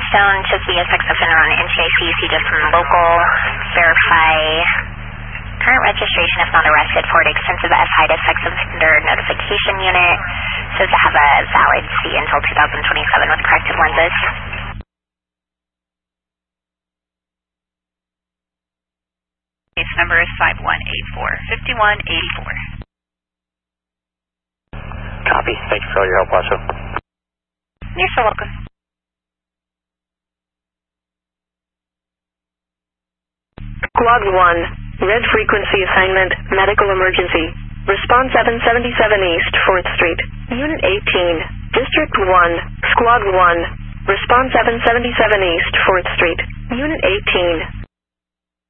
Keystone, just be a sex offender on NTIC, see just from local, verify current registration if not arrested for an extensive FIDA sex offender notification unit. Says to have a valid C until 2027 with corrective lenses. Case number is 5184. 5184. Copy. Thank you for all your help, Washoe. You're so welcome. Squad 1, red frequency assignment, medical emergency. Response 777 East, 4th Street. Unit 18, District 1, Squad 1. Response 777 East, 4th Street. Unit 18.